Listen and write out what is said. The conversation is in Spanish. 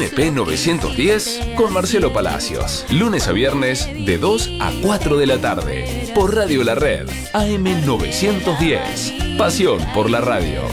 MP 910 con Marcelo Palacios. Lunes a viernes de 2 a 4 de la tarde. Por Radio La Red, AM 910. Pasión por la radio.